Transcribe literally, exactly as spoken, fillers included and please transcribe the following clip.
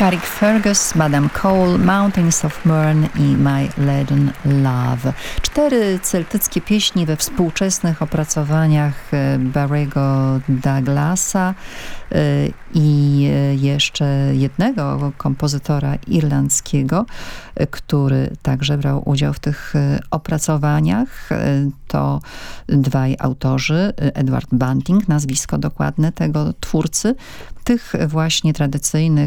Carrick Fergus, Madame Cole, Mountains of Mourne i My Leaden Love. Cztery celtyckie pieśni we współczesnych opracowaniach Barry'ego Douglasa i jeszcze jednego kompozytora irlandzkiego, który także brał udział w tych opracowaniach. To dwaj autorzy, Edward Bunting, nazwisko dokładne tego twórcy, tych właśnie tradycyjnych